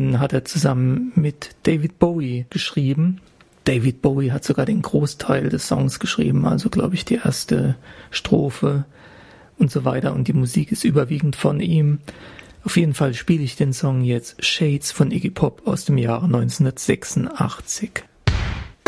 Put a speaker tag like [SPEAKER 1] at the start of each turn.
[SPEAKER 1] den hat er zusammen mit David Bowie geschrieben. David Bowie hat sogar den Großteil des Songs geschrieben, also glaube ich die erste Strophe und so weiter. Und die Musik ist überwiegend von ihm. Auf jeden Fall spiele ich den Song jetzt Shades von Iggy Pop aus dem Jahre 1986.